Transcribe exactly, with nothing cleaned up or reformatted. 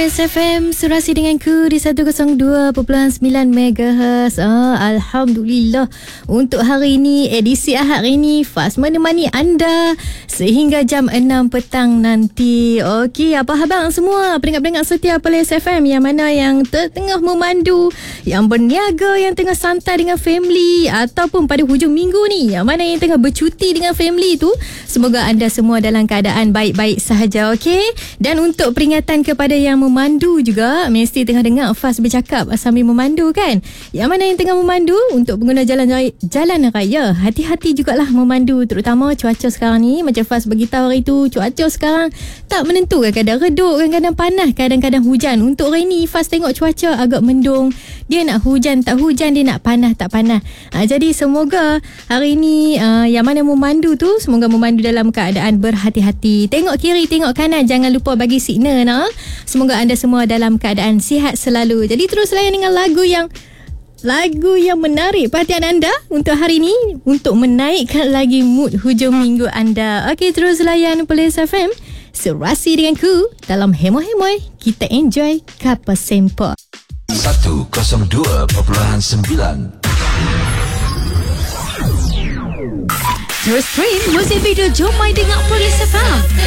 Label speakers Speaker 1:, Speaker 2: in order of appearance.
Speaker 1: Police F M, Surasi denganku di seratus dua perpuluhan sembilan megahertz. Ah, Alhamdulillah, untuk hari ini, edisi Ahad hari ini, Faz menemani anda sehingga jam enam petang nanti. Okey, apa khabar semua pendengar-pendengar setia Police F M yang mana yang tengah memandu, yang berniaga, yang tengah santai dengan family, ataupun pada hujung minggu ni, yang mana yang tengah bercuti dengan family tu. Semoga anda semua dalam keadaan baik-baik sahaja, okey? Dan untuk peringatan kepada yang memandu juga, mesti tengah dengar Faz bercakap sambil memandu kan? Yang mana yang tengah memandu, untuk pengguna jalan raya, jalan raya, hati-hati jugalah memandu, terutama cuaca sekarang ni. Macam Faz beritahu hari tu, cuaca sekarang tak menentu, kadang-kadang redup, kadang-kadang panas, kadang-kadang hujan. Untuk hari ni Faz tengok cuaca agak mendung, dia nak hujan tak hujan, dia nak panas tak panas. Ha, jadi semoga hari ni uh, yang mana memandu tu, semoga memandu dalam keadaan berhati-hati. Tengok kiri, tengok kanan, jangan lupa bagi signal. Nah. Semoga anda semua dalam keadaan sihat selalu. Jadi terus layan dengan lagu yang Lagu yang menarik perhatian anda untuk hari ini, untuk menaikkan lagi mood hujung minggu anda. Okey, terus layan Police F M, Serasi denganku dalam Hemoy-Hemoy. Kita enjoy Kapal Sempo
Speaker 2: seratus dua perpuluhan sembilan.
Speaker 3: Terus stream musik video Jom Mai Dengar Police F M.